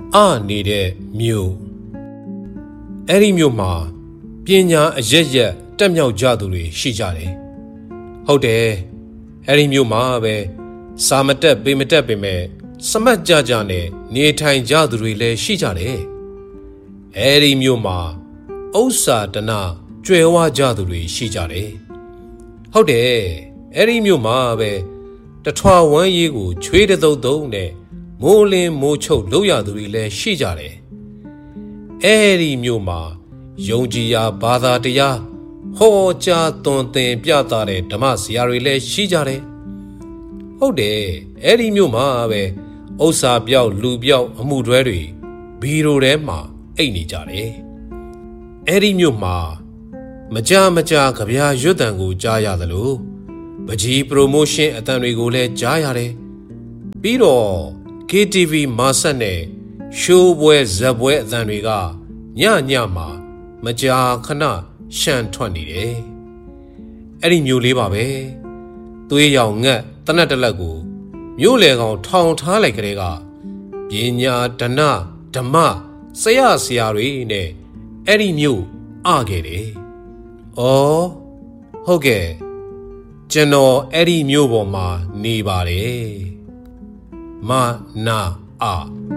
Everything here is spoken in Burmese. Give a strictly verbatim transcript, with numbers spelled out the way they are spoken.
အာနေတဲ့မြို့အဲ့ဒီမြို့မှာပညာအရက်ရက်တက်မြောက်ကြသူတွေရှိကြတယ်ဟုတ်တယ်အဲ့ဒီမြို့မှာပဲစာမတက်ပေမတက်ပေမဲ့စမတ်ကြကြနဲ့နေထိုင်ကြသူတွေလည်းရှိကြတယ်အဲ့ဒီမြို့မှာဥစ္စာတနာကြွယ်ဝကြသူတွေရှိကြတယ်ဟုတ်တယ်အဲ့ဒီမြို့မှာပဲတထွာဝမ်းရေးကိုချွေးတသုတ်သုံးနဲ့မိုးလင်းမိုးချုပ်လုပ်ရသူတွေလည်းရှိကြတယ်အဲ့ဒီမြို့မှာယုံကြည်ရာဘာသာတရားဟောကြားသွန်သင်ပြသတဲ့ဓမ္မဆရာတွေလည်းရှိကြတယ်ဟုတ်တယ်အဲ့ဒီမြို့မှာပဲဥစ္စာပြောက်လူပြောက်အမှုတွဲတွေဘီရိုထဲမှာအိတ်နေကြတယ်အဲ့ဒီမြို့မှာမကြမကြကြပြာရွတ်တံကိုကြားရသလိုပကြီးပရိုမိုးရှင်းအတန်တွေကိုလည်းကြားရတယ်ပြီးတော့ ကေ တီ ဗီ မာဆက်နဲ့ရှိုးပွဲဇက်ပွဲအတန်တွေကညညမှာမကြာခဏရှမ်းထွက်နေတယ်အဲ့ဒီမြို့လေးပါပဲသွေးရောင်ငတ်တနတ်တလက်ကိုမြို့လေကောင်ထောင်ထားလိုက်ကြတဲ့ကပညာဒနဓမ္မဆရာဆရာတွေနဲ့အဲ့ဒီမြို့အခဲ့တယ်ဩဟုတ်ကဲ့ကျွန်တော်အဲ့ဒီမြို့ပေါ်မှာနေပါတယ်မနာအာ